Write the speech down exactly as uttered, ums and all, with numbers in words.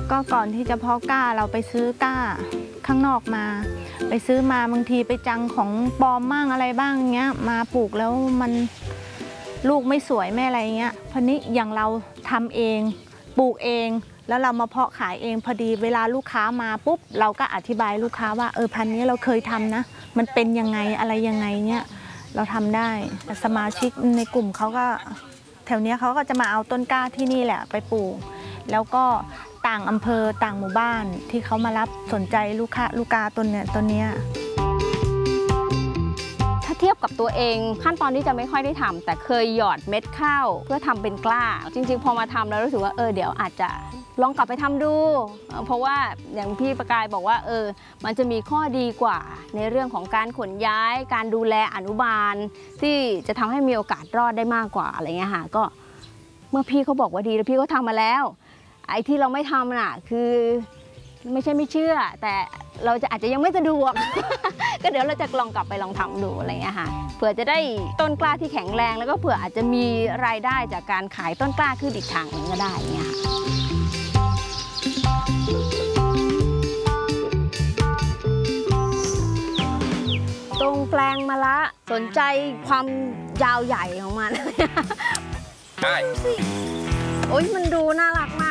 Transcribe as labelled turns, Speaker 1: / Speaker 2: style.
Speaker 1: ก็ก่อนที่จะเพาะกล้าเราไปซื้อกล้าข้างนอกมาไปซื้อมาบางทีไปจังของปลอมมั่งอะไรบ้างเงี้ยมาปลูกแล้วมันลูกไม่สวยไม่อะไรเงี้ยพอนี้อย่างเราทำเองปลูกเองแล้วเรามาเพาะขายเองพอดีเวลาลูกค้ามาปุ๊บเราก็อธิบายลูกค้าว่าเออพันธุ์นี้เราเคยทำนะมันเป็นยังไงอะไรยังไงเงี้ยเราทำได้สมาชิกในกลุ่มเขาก็แถวเนี้ยเขาก็จะมาเอาต้นกล้าที่นี่แหละไปปลูกแล้วก็ต่างอำเภอต่างหมู่บ้านที่เขามารับสนใจลูกค้าลูกกาต้นเนี้ยต้นเนี้ย
Speaker 2: ถ้าเทียบกับตัวเองขั้นตอนที่จะไม่ค่อยได้ทำแต่เคยหยอดเม็ดข้าวเพื่อทำเป็นกล้าจริงๆพอมาทำแล้วรู้สึกว่าเออเดี๋ยวอาจจะลองกลับไปทำดูเพราะว่าอย่างพี่ประกายบอกว่าเออมันจะมีข้อดีกว่าในเรื่องของการขนย้ายการดูแลอนุบาลที่จะทำให้มีโอกาสรอดได้มากกว่าอะไรเงี้ยค่ะก็เมื่อพี่เขาบอกว่าดีแล้วพี่ก็ทำมาแล้วไอ้ที่เราไม่ทำน่ะคือไม่ใช่ไม่เชื่อแต่เราจะอาจจะยังไม่สะดวก ก็เดี๋ยวเราจะลองกลับไปลองทำดูอะไรเงี้ยค่ะเผื่อจะได้ต้นกล้าที่แข็งแรงแล้วก็เผื่ออาจจะมีรายได้จากการขายต้นกล้าขึ้นอีกทางหนึ่งก็ได้เงี้ยตรงแปลงมะละสนใจความยาวใหญ่ของมันใช่โอ้ยมันดูน่ารักม